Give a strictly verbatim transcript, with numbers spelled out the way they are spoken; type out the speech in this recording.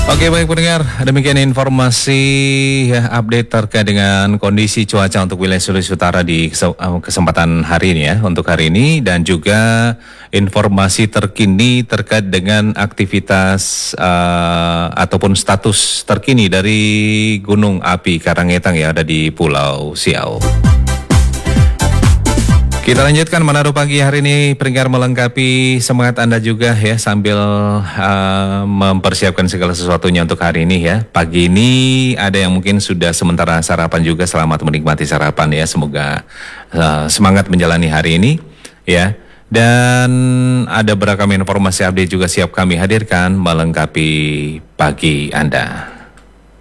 Oke, baik pendengar, demikian informasi ya, update terkait dengan kondisi cuaca untuk wilayah Sulawesi Utara di kesempatan hari ini ya, untuk hari ini, dan juga informasi terkini terkait dengan aktivitas uh, ataupun status terkini dari Gunung Api Karangetang ya, ada di Pulau Siau. Kita lanjutkan Manado Pagi hari ini, pendengar, melengkapi semangat Anda juga ya, sambil uh, mempersiapkan segala sesuatunya untuk hari ini ya. Pagi ini ada yang mungkin sudah sementara sarapan juga, selamat menikmati sarapan ya. Semoga uh, semangat menjalani hari ini ya. Dan ada beragam informasi update juga siap kami hadirkan melengkapi pagi Anda.